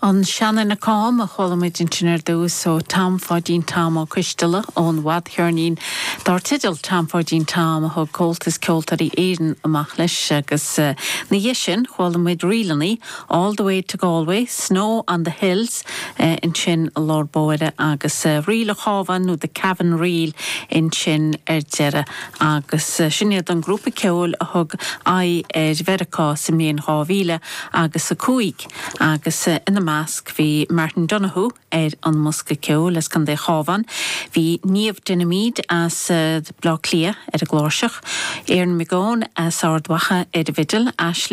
An Shannon na Calm a cholamid in Chinner dús so Tam Fodín Tam ó Cristala ón wad Hiarnín dar tidal Tam Fodín Tam ho coltas coltarí éan amach leis agus na yishin cholamid Reelany all the way to Galway, snow on the hills in Chin Lord Boeda agus Reel a Chavan no the Cavan Reel in Chin Erdera agus sinniad an grúpa ceol a hug ai Verica Simnian Havila agus a Cuig agus in the mask vi Martin Donoghue an Muska Ceol les can de Chavan vi Niamh Dynamid as the Block Clia a Glorshach Erin McGowan as Ardwacha Vidal Ashley